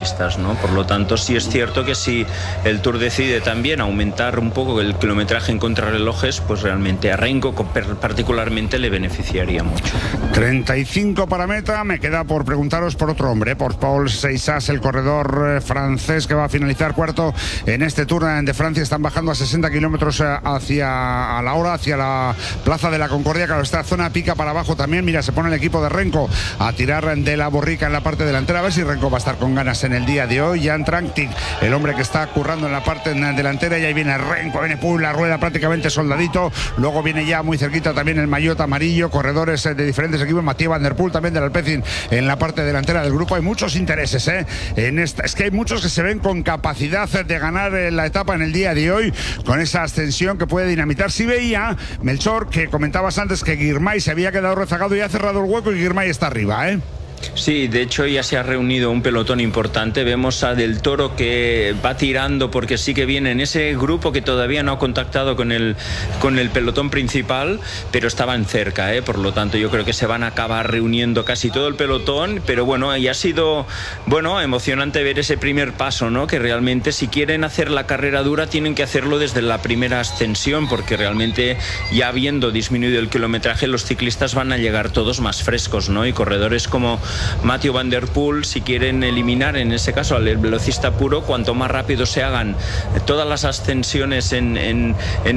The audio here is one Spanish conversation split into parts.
ciclistas, ¿no? Por lo tanto, sí es cierto que si el Tour decide también aumentar un poco el kilometraje en contrarrelojes, pues realmente a Renko particularmente le beneficiaría mucho. 35 para meta. Me queda por preguntaros por otro hombre, por Paul Seixas, el corredor francés que va a finalizar cuarto en este Tour de Francia. Están bajando a 60 kilómetros hacia la hora, hacia la Plaza de la Concordia. Claro, esta zona pica para abajo también. Mira, se pone el equipo de Renko a tirar de la borrica en la parte delantera. A ver si Renko va a estar con ganas en el día de hoy. Jan Tratnik, el hombre que está currando en la parte delantera, y ahí viene Renko, viene la rueda prácticamente soldadito. Luego viene ya muy cerquita también el maillot amarillo, corredores de diferentes equipos. Mathieu Van Der Poel también del Alpecin en la parte delantera del grupo. Hay muchos intereses en esta. Es que hay muchos que se ven con capacidad de ganar la etapa en el día de hoy, con esa ascensión que puede dinamitar. Si veía, Melchor, que comentabas antes que Girmay se había quedado rezagado y ha cerrado el hueco, y Girmay está arriba, Sí, de hecho ya se ha reunido un pelotón importante. Vemos a Del Toro que va tirando porque sí que viene en ese grupo que todavía no ha contactado con el pelotón principal, pero estaban cerca, por lo tanto yo creo que se van a acabar reuniendo casi todo el pelotón. Pero bueno, y ha sido emocionante ver ese primer paso, ¿no? Que realmente si quieren hacer la carrera dura tienen que hacerlo desde la primera ascensión, porque realmente ya habiendo disminuido el kilometraje, los ciclistas van a llegar todos más frescos, ¿no? Y corredores como Mathieu Van Der Poel, si quieren eliminar en ese caso al velocista puro, cuanto más rápido se hagan todas las ascensiones en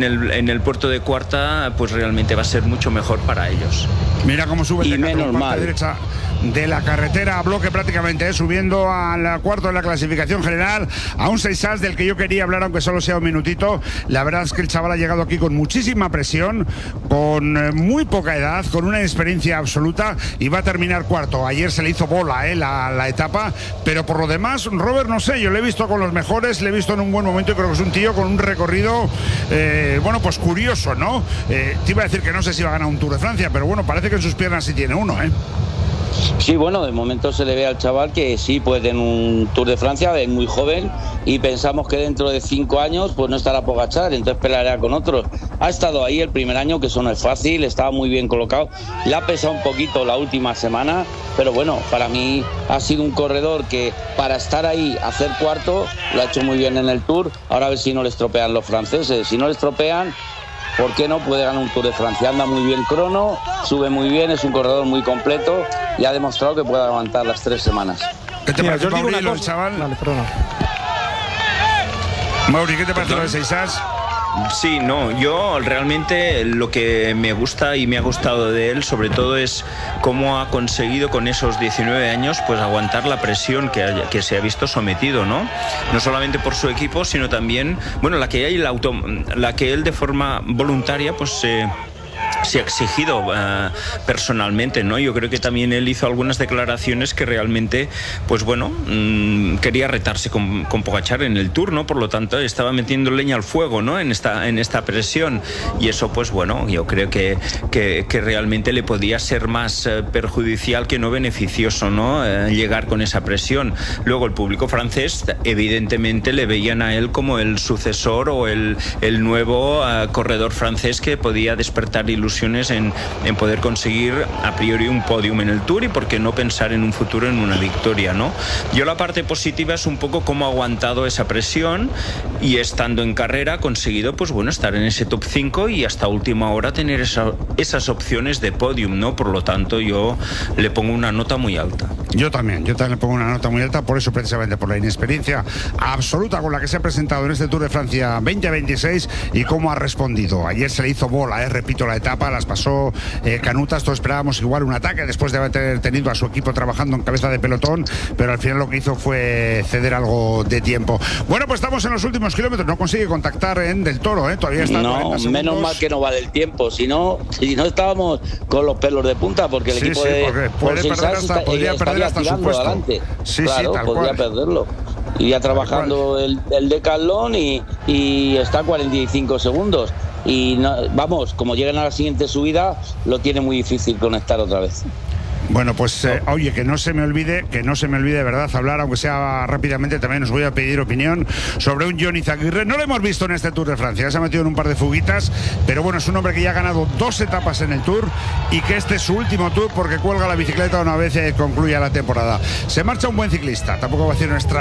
el puerto de Quarta, pues realmente va a ser mucho mejor para ellos. Mira cómo sube y el menos mal derecha de la carretera a bloque prácticamente, subiendo al cuarto de la clasificación general, a un Seixas del que yo quería hablar, aunque solo sea un minutito. La verdad es que el chaval ha llegado aquí con muchísima presión, con muy poca edad, con una experiencia absoluta, y va a terminar cuarto. Ayer se le hizo bola la etapa, pero por lo demás, Robert, no sé, yo le he visto con los mejores, le he visto en un buen momento, y creo que es un tío con un recorrido pues curioso, ¿no? Te iba a decir que no sé si va a ganar un Tour de Francia, pero bueno, parece que en sus piernas sí tiene uno, Sí, bueno, de momento se le ve al chaval que sí puede en un Tour de Francia, es muy joven, y pensamos que dentro de 5 años pues no estará Pogačar, entonces peleará con otros. Ha estado ahí el primer año, que eso no es fácil, estaba muy bien colocado, le ha pesado un poquito la última semana, pero bueno, para mí ha sido un corredor que para estar ahí, hacer cuarto, lo ha hecho muy bien en el Tour. Ahora a ver si no le estropean los franceses. Si no le estropean, ¿por qué no? Puede ganar un Tour de Francia. Anda muy bien crono, sube muy bien, es un corredor muy completo y ha demostrado que puede aguantar las 3 semanas. ¿Qué te parece, Mauri, el chaval? Vale, perdona. Mauri, ¿qué te parece lo de Seixas? Sí, no, yo realmente lo que me gusta y me ha gustado de él sobre todo es cómo ha conseguido con esos 19 años pues aguantar la presión que se ha visto sometido, ¿no? No solamente por su equipo, sino también, bueno, la que él de forma voluntaria pues se ha exigido personalmente, ¿no? Yo creo que también él hizo algunas declaraciones que realmente, pues bueno, quería retarse con Pogačar en el Tour, ¿no? Por lo tanto, estaba metiendo leña al fuego, ¿no? En esta presión, y eso, pues bueno, yo creo que realmente le podía ser más perjudicial que no beneficioso, ¿no? Llegar con esa presión. Luego el público francés, evidentemente, le veían a él como el sucesor o el nuevo corredor francés que podía despertar ilusiones en poder conseguir a priori un podium en el Tour, y por qué no pensar en un futuro en una victoria, ¿no? Yo la parte positiva es un poco cómo ha aguantado esa presión y estando en carrera ha conseguido, pues bueno, estar en ese top 5 y hasta última hora tener esas opciones de podium, ¿no? Por lo tanto, yo le pongo una nota muy alta. Yo también le pongo una nota muy alta, por eso, precisamente por la inexperiencia absoluta con la que se ha presentado en este Tour de Francia 2026 y cómo ha respondido. Ayer se le hizo bola, repito, la etapa las pasó canutas. Todos esperábamos igual un ataque después de haber tenido a su equipo trabajando en cabeza de pelotón, pero al final lo que hizo fue ceder algo de tiempo. Bueno, pues estamos en los últimos kilómetros, no consigue contactar en Del Toro, todavía está. No, menos mal que no va del tiempo, si no estábamos con los pelos de punta, porque el equipo podría perder hasta su puesto. Adelante. Sí, claro, tal podría cual. Perderlo. Iría trabajando el decalón y está a 45 segundos. Y no, vamos, como lleguen a la siguiente subida, lo tiene muy difícil conectar otra vez. Bueno, pues oye, que no se me olvide de verdad hablar, aunque sea rápidamente, también os voy a pedir opinión sobre un Johnny Zaguirre. No lo hemos visto en este Tour de Francia, se ha metido en un par de fuguitas, pero bueno, es un hombre que ya ha ganado 2 etapas en el Tour y que este es su último Tour porque cuelga la bicicleta una vez concluya la temporada. Se marcha un buen ciclista, tampoco va a decir una